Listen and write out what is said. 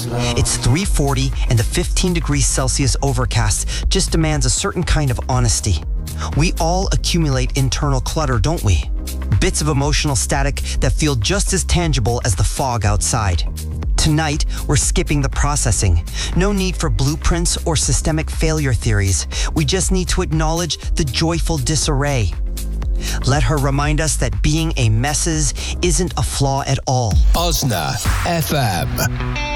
It's 3:40 and the 15 degrees Celsius overcast just demands a certain kind of honesty. We all accumulate internal clutter, don't we? Bits of emotional static that feel just as tangible as the fog outside. Tonight, we're skipping the processing. No need for blueprints or systemic failure theories. We just need to acknowledge the joyful disarray. Let her remind us that being a messes isn't a flaw at all. Osna FM.